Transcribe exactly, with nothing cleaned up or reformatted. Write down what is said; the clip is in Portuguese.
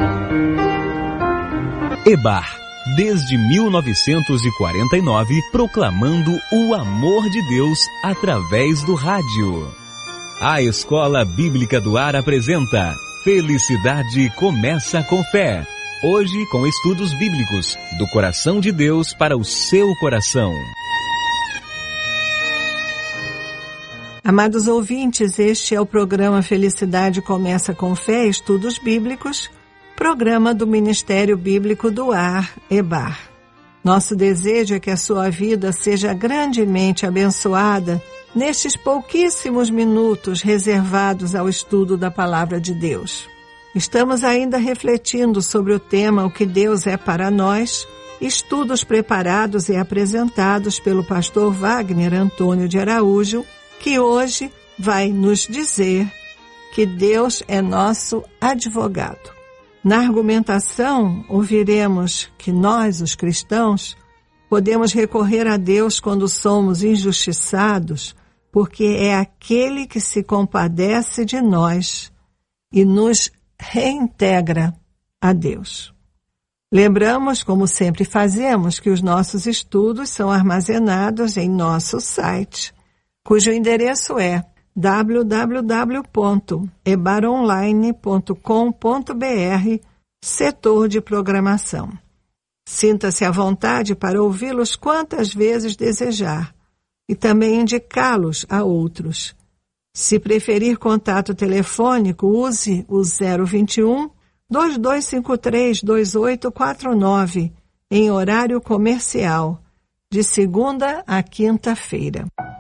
EBAR, desde mil novecentos e quarenta e nove, proclamando o amor de Deus através do rádio. A Escola Bíblica do Ar apresenta Felicidade Começa com Fé. Hoje com estudos bíblicos, do coração de Deus para o seu coração. Amados ouvintes, este é o programa Felicidade Começa com Fé, Estudos Bíblicos, programa do Ministério Bíblico do Ar, EBAR. Nosso desejo é que a sua vida seja grandemente abençoada nestes pouquíssimos minutos reservados ao estudo da Palavra de Deus. Estamos ainda refletindo sobre o tema O que Deus é para nós, estudos preparados e apresentados pelo pastor Wagner Antônio de Araújo, que hoje vai nos dizer que Deus é nosso advogado. Na argumentação, ouviremos que nós, os cristãos, podemos recorrer a Deus quando somos injustiçados, porque é aquele que se compadece de nós e nos reintegra a Deus. Lembramos, como sempre fazemos, que os nossos estudos são armazenados em nosso site, cujo endereço é w w w ponto ebaronline ponto com ponto b r, setor de programação. Sinta-se à vontade para ouvi-los quantas vezes desejar e também indicá-los a outros. Se preferir contato telefônico, use o zero vinte e um, dois dois cinco três, dois oito quatro nove em horário comercial, de segunda a quinta-feira.